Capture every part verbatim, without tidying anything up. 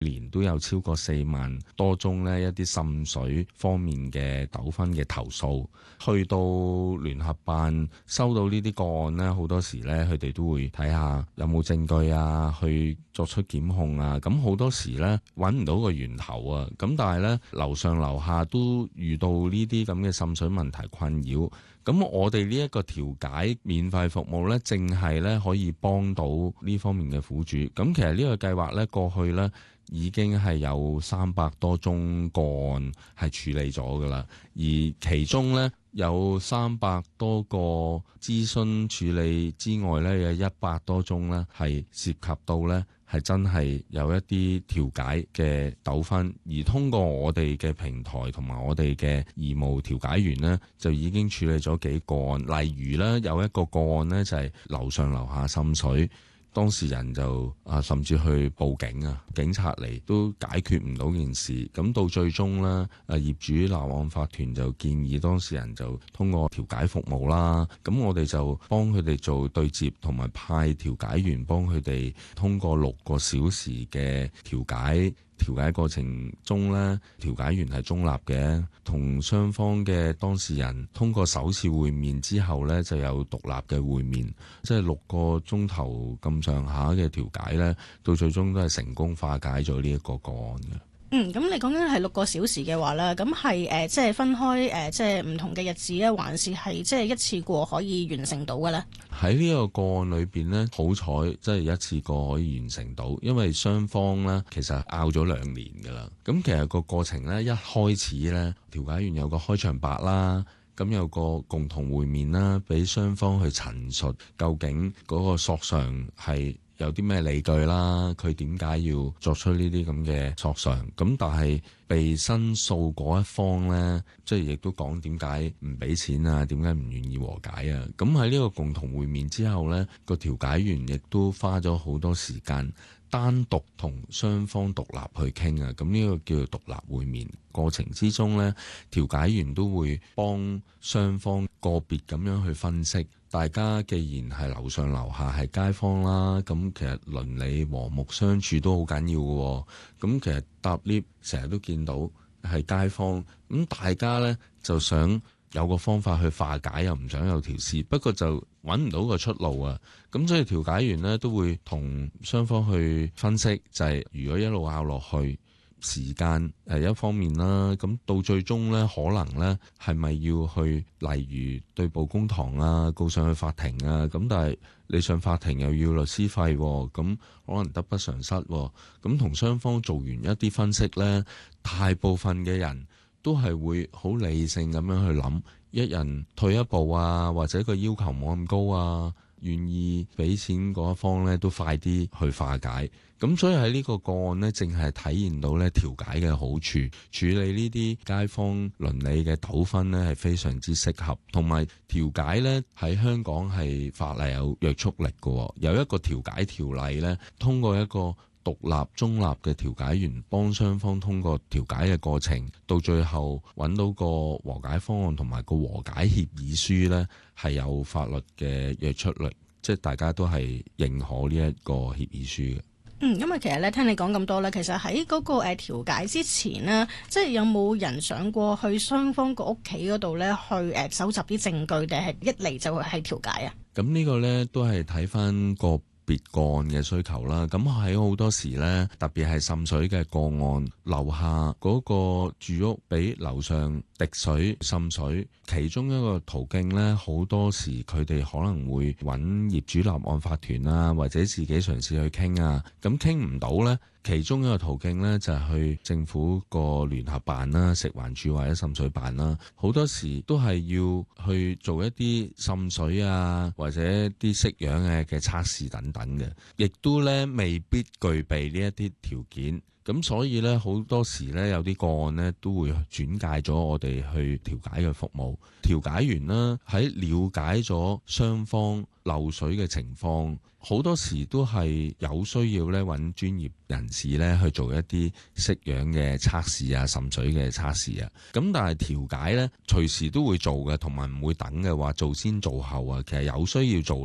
年都有超過四萬多宗呢一啲滲水方面嘅糾紛嘅投訴，去到聯合辦收到呢啲個案呢，好多時呢，佢哋都會睇下有冇證據啊，去作出檢控啊。咁好多時呢，揾唔到個源頭啊，咁但係呢，樓上樓下都遇到呢啲咁嘅滲水問題困擾。咁我哋呢一個調解免費服務呢，正係呢可以幫到呢方面嘅苦主。咁其實呢個計劃呢，過去呢已經係有三百多宗個案係處理咗噶啦，而其中呢，有三百多個諮詢處理之外呢，有一百多宗呢係涉及到呢係真係有一啲調解嘅糾紛，而通過我哋嘅平台同埋我哋嘅義務調解員呢，就已經處理咗幾個案。例如呢，有一個個案呢，就係樓上樓下滲水。當事人就啊，甚至去報警啊，警察嚟都解決唔到件事。咁到最終呢，啊業主立案法團就建議當事人就通過調解服務啦。咁我哋就幫佢哋做對接，同埋派調解員幫佢哋通過六個小時嘅調解。調解過程中呢，調解員係中立嘅，同雙方嘅當事人通過首次會面之後呢，就有獨立嘅會面，即係六個鐘頭咁上下嘅調解呢，到最終都係成功化解咗呢一個個案嘅。 嗯，咁你講緊係六個小時嘅話咧，咁係誒，即係分開誒、呃，即係唔同嘅日子咧，還是係即係一次過可以完成到嘅咧？喺呢個個案裏邊呢，好彩即係一次過可以完成到，因為雙方呢其實拗咗兩年噶啦。咁其實個過程呢，一開始呢，調解員有個開場白啦，咁有個共同會面啦，俾雙方去陳述究竟嗰個索償係有啲咩理據啦，佢點解要作出呢啲咁嘅索償？咁但係被申訴嗰一方呢，即係亦都講點解唔俾錢啊？點解唔願意和解啊？咁喺呢個共同會面之後呢，個調解員亦都花咗好多時間單獨同雙方獨立去傾啊。咁呢個叫做獨立會面。過程之中呢，調解員都會幫雙方個別咁樣去分析。大家既然係樓上樓下係街坊啦，咁其實鄰里和睦相處都好緊要嘅。咁其實搭 lift 成日都見到係街坊，咁大家呢就想有個方法去化解，又唔想有條線，不過就揾唔到個出路啊。咁所以調解員呢都會同雙方去分析，就係如果一路拗落去，時間係一方面啦，咁到最終呢，可能呢係咪要去，例如對簿公堂啊，告上去法庭啊，咁但係你上法庭又要律師費，咁可能得不償失。咁同雙方做完一啲分析呢，大部分嘅人都係會好理性咁樣去諗，一人退一步啊，或者個要求冇咁高啊，願意俾錢嗰一方呢都快啲去化解。咁所以喺呢個個案呢，正係體現到呢調解嘅好處，處理呢啲街坊鄰里嘅糾紛呢係非常之適合，同埋調解呢喺香港係法例有約束力嘅，有一個調解條例呢，通過一個獨立中立嘅調解員幫雙方通過調解嘅過程，到最後揾到個和解方案同埋個和解協議書呢，係有法律嘅約束力，即係大家都係認可呢一個協議書嘅。 嗯，因為其實咧，聽你講咁多咧，其實喺嗰個誒調解之前呢，即係有冇人上過去雙方個屋企嗰度咧，去誒搜集啲證據，定係一嚟就係調解啊？ 咁呢個咧都係睇翻個別個案嘅需求啦。咁喺好多時咧，特別係滲水嘅個案，樓下嗰個住屋俾樓上滴水滲水，其中一個途徑呢，好多時佢哋可能會揾業主立案法團啊，或者自己嘗試去傾啊。咁傾唔到呢，其中一個途徑呢，就係去政府個聯合辦啦、食環署或者滲水辦啦。好多時都係要去做一啲滲水啊，或者啲式樣嘅嘅測試等等嘅，亦都呢未必具備呢一啲條件。咁所以咧，好多時咧有啲個案咧都會轉介咗我哋去調解嘅服務。調解員呢喺了解咗雙方漏水嘅情況，好多時都係有需要咧揾專業人士咧去做一啲式樣嘅測試啊、滲水嘅測試啊。咁但係調解咧隨時都會做嘅，同埋唔會等嘅話做先做後啊。其實有需要做咧，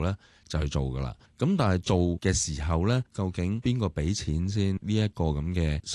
就去做噶啦。咁但係做嘅時候呢，究竟邊個俾錢先？呢一個咁嘅